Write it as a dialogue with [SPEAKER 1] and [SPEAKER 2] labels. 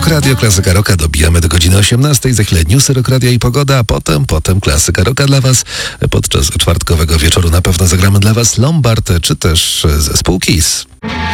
[SPEAKER 1] Rock Radio, Klasyka Rocka. Dobijamy do godziny 18. Za chwilę newsy Rock Radio i pogoda, a potem Klasyka Rocka dla Was. Podczas czwartkowego wieczoru na pewno zagramy dla Was Lombard, czy też zespół Kiss.